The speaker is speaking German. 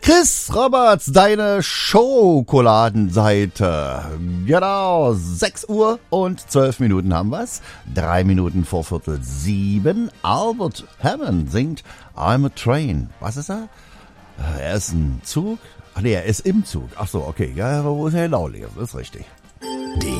Chris Roberts, deine Schokoladenseite. Genau, 6 Uhr und 12 Minuten haben wir's. 3 Minuten vor 6:45. Albert Hammond singt I'm a Train. Was ist er? Er ist ein Zug. Ach nee, er ist im Zug. Ach so, okay. Ja, wo ist er genau lesen? Ist richtig.